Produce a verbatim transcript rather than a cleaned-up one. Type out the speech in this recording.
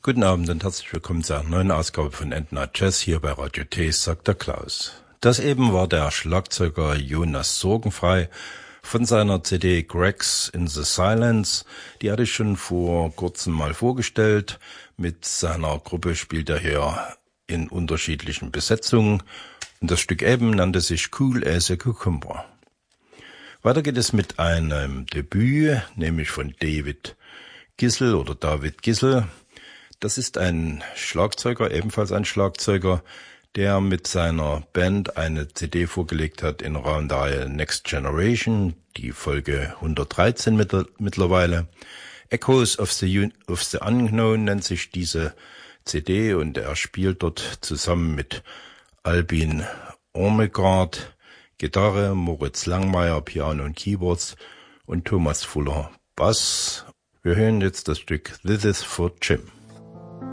Guten Abend und herzlich willkommen zu einer neuen Ausgabe von Endnight Jazz hier bei Radio T, sagt der Klaus. Das eben war der Schlagzeuger Jonas Sorgenfrei von seiner C D Cracks in the Silence. Die hatte ich schon vor kurzem mal vorgestellt. Mit seiner Gruppe spielt er hier in unterschiedlichen Besetzungen. Und das Stück eben nannte sich Cool as a Cucumber. Weiter geht es mit einem Debüt, nämlich von David Gissel oder David Gissel. Das ist ein Schlagzeuger, ebenfalls ein Schlagzeuger, der mit seiner Band eine C D vorgelegt hat in Rahmen der Reihe Next Generation, die Folge hundertdreizehn mittlerweile. Echoes of the, of the Unknown nennt sich diese C D und er spielt dort zusammen mit Albin Ormegard Gitarre, Moritz Langmeier Piano und Keyboards und Thomas Fuller Bass. Wir hören jetzt das Stück This is for Jim.